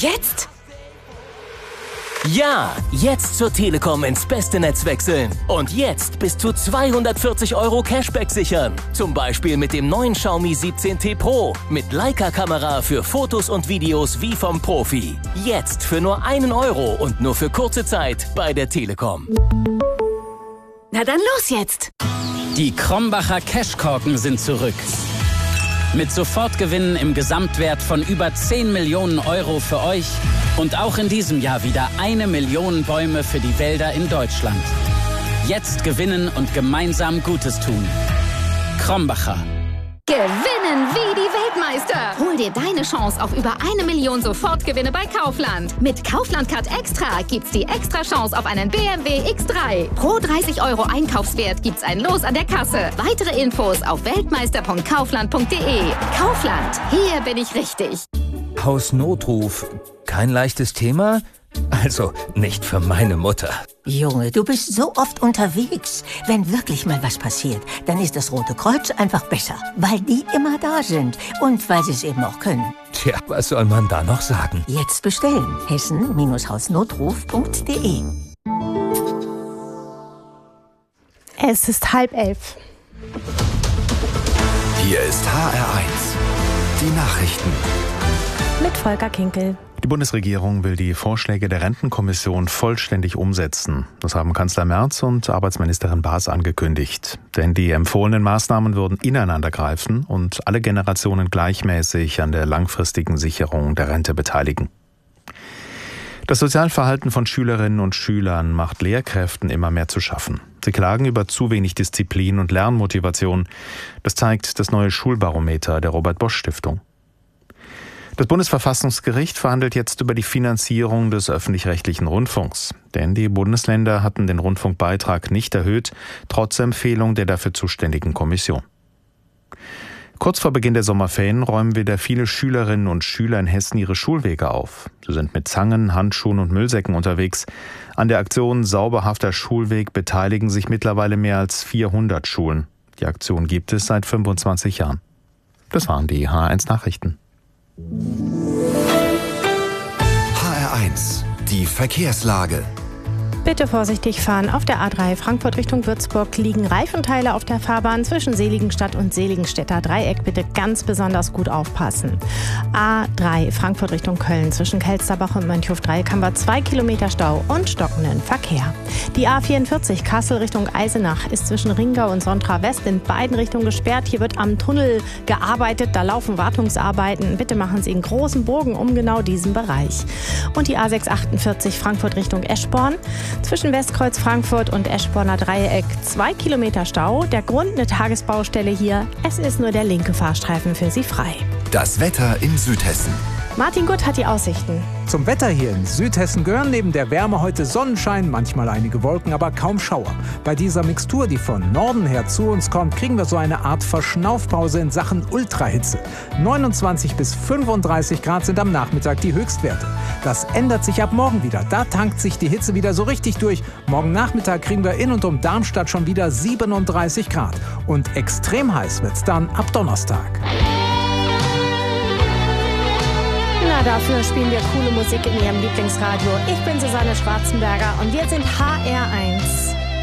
Jetzt? Ja, jetzt zur Telekom ins beste Netz wechseln. Und jetzt bis zu 240 € Cashback sichern. Zum Beispiel mit dem neuen Xiaomi 17T Pro. Mit Leica-Kamera für Fotos und Videos wie vom Profi. Jetzt für nur 1 € und nur für kurze Zeit bei der Telekom. Na dann los jetzt! Die Krombacher Cashkorken sind zurück. Mit Sofortgewinnen im Gesamtwert von über 10 Millionen € für euch und auch in diesem Jahr wieder 1 Million Bäume für die Wälder in Deutschland. Jetzt gewinnen und gemeinsam Gutes tun. Krombacher. Gewinnen wie die Weltmeister. Hol dir deine Chance auf über 1 Million Sofortgewinne bei Kaufland. Mit Kaufland Card Extra gibt's die extra Chance auf einen BMW X3. Pro 30 € Einkaufswert gibt's ein Los an der Kasse. Weitere Infos auf weltmeister.kaufland.de. Kaufland, hier bin ich richtig. Hausnotruf. Kein leichtes Thema? Also nicht für meine Mutter. Junge, du bist so oft unterwegs. Wenn wirklich mal was passiert, dann ist das Rote Kreuz einfach besser. Weil die immer da sind und weil sie es eben auch können. Tja, was soll man da noch sagen? Jetzt bestellen. hessen-hausnotruf.de. Es ist 10:30. Hier ist HR1. Die Nachrichten. Mit Volker Kinkel. Die Bundesregierung will die Vorschläge der Rentenkommission vollständig umsetzen. Das haben Kanzler Merz und Arbeitsministerin Baas angekündigt. Denn die empfohlenen Maßnahmen würden ineinander greifen und alle Generationen gleichmäßig an der langfristigen Sicherung der Rente beteiligen. Das Sozialverhalten von Schülerinnen und Schülern macht Lehrkräften immer mehr zu schaffen. Sie klagen über zu wenig Disziplin und Lernmotivation. Das zeigt das neue Schulbarometer der Robert-Bosch-Stiftung. Das Bundesverfassungsgericht verhandelt jetzt über die Finanzierung des öffentlich-rechtlichen Rundfunks. Denn die Bundesländer hatten den Rundfunkbeitrag nicht erhöht, trotz Empfehlung der dafür zuständigen Kommission. Kurz vor Beginn der Sommerferien räumen wieder viele Schülerinnen und Schüler in Hessen ihre Schulwege auf. Sie sind mit Zangen, Handschuhen und Müllsäcken unterwegs. An der Aktion Sauberhafter Schulweg beteiligen sich mittlerweile mehr als 400 Schulen. Die Aktion gibt es seit 25 Jahren. Das waren die HR1 Nachrichten. HR1, die Verkehrslage. Bitte vorsichtig fahren. Auf der A3 Frankfurt Richtung Würzburg liegen Reifenteile auf der Fahrbahn zwischen Seligenstadt und Seligenstädter Dreieck. Bitte ganz besonders gut aufpassen. A3 Frankfurt Richtung Köln zwischen Kelsterbach und Mönchhof-Dreieck haben wir 2 Kilometer Stau und stockenden Verkehr. Die A44 Kassel Richtung Eisenach ist zwischen Ringau und Sontra West in beiden Richtungen gesperrt. Hier wird am Tunnel gearbeitet, da laufen Wartungsarbeiten. Bitte machen Sie einen großen Bogen um genau diesen Bereich. Und die A648 Frankfurt Richtung Eschborn. Zwischen Westkreuz Frankfurt und Eschborner Dreieck 2 Kilometer Stau. Der Grund eine Tagesbaustelle hier. Es ist nur der linke Fahrstreifen für Sie frei. Das Wetter in Südhessen. Martin Gutt hat die Aussichten. Zum Wetter hier in Südhessen gehören neben der Wärme heute Sonnenschein, manchmal einige Wolken, aber kaum Schauer. Bei dieser Mixtur, die von Norden her zu uns kommt, kriegen wir so eine Art Verschnaufpause in Sachen Ultrahitze. 29 bis 35 Grad sind am Nachmittag die Höchstwerte. Das ändert sich ab morgen wieder. Da tankt sich die Hitze wieder so richtig durch. Morgen Nachmittag kriegen wir in und um Darmstadt schon wieder 37 Grad. Und extrem heiß wird's dann ab Donnerstag. Na, dafür spielen wir coole Musik in Ihrem Lieblingsradio. Ich bin Susanne Schwarzenberger und wir sind HR1.